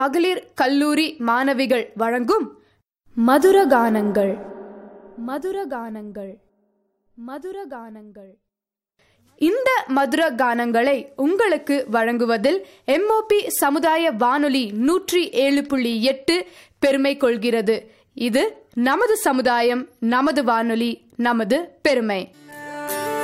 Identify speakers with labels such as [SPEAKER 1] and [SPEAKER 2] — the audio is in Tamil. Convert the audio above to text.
[SPEAKER 1] மகளிர் கல்லூரி மாணவிகள் வழங்கும் மதுரகானங்கள் மதுரகானங்கள் மதுரகானங்கள். இந்த மதுர கானங்களை உங்களுக்கு வழங்குவதில் எம்ஓபி சமுதாய வானொலி 107.8 பெருமை கொள்கிறது. இது நமது சமுதாயம், நமது வானொலி, நமது பெருமை.